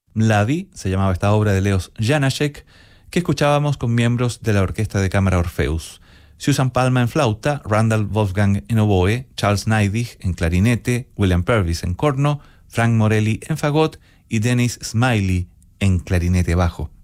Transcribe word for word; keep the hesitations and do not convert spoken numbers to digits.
Mladi, se llamaba esta obra de Leos Janáček, que escuchábamos con miembros de la Orquesta de Cámara Orfeus. Susan Palma en flauta, Randall Wolfgang en oboe, Charles Neidig en clarinete, William Purvis en corno, Frank Morelli en fagot y Dennis Smiley en clarinete bajo.